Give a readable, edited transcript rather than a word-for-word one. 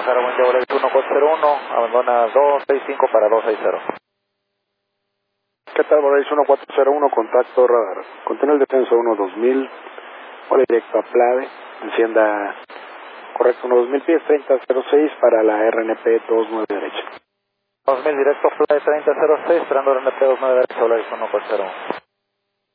Guadalajara, buen día, Volaris 1401, abandona 265 para 260. ¿Qué tal, Volaris 1401, contacto radar? Contiene el descenso 1-2000, vuela directo a Plave, encienda correcto 1-2000 pies, 3006 para la RNP 29 derecha. 2000 directo, Plave 3006, esperando RNP 29 derecha, Volaris 1401.